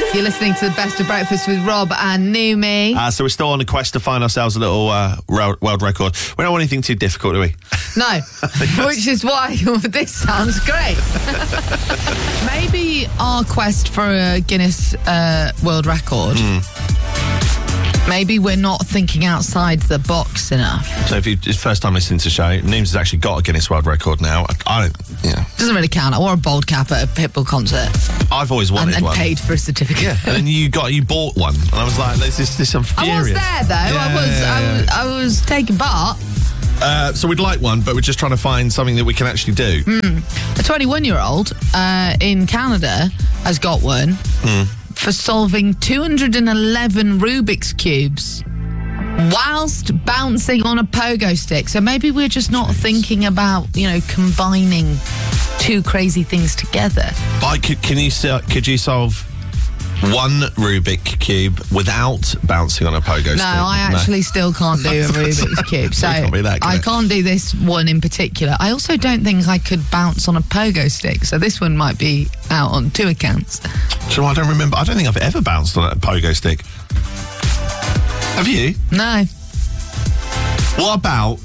You're listening to the Best of Breakfast with Rob and Numi. So we're still on a quest to find ourselves a little world record. We don't want anything too difficult, do we? No, which is why this sounds great. Maybe our quest for a Guinness World Record, maybe we're not thinking outside the box enough. So if it's first time listening to the show, Neems has actually got a Guinness World Record now. I don't, Doesn't really count. I wore a bald cap at a Pitbull concert. I've always wanted and one. paid for a certificate. And then you bought one. And I was like, this I'm furious. I was there though. I was taking part. So we'd like one, but we're just trying to find something that we can actually do. A 21-year-old in Canada has got one for solving 211 Rubik's Cubes whilst bouncing on a pogo stick. So maybe we're just not thinking about, combining two crazy things together. But could you solve one Rubik Cube without bouncing on a pogo stick? No, I actually still can't do a Rubik's Cube. So I can't do this one in particular. I also don't think I could bounce on a pogo stick. So this one might be out on two accounts. So I don't remember. I don't think I've ever bounced on a pogo stick. Have you? No. What about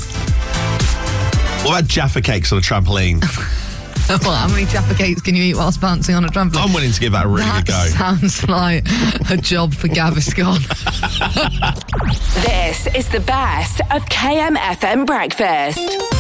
Jaffa cakes on a trampoline? Well, how many Jaffa cakes can you eat whilst bouncing on a trampoline? I'm willing to give that a really good go. Sounds like a job for Gaviscon. This is the best of KMFM Breakfast.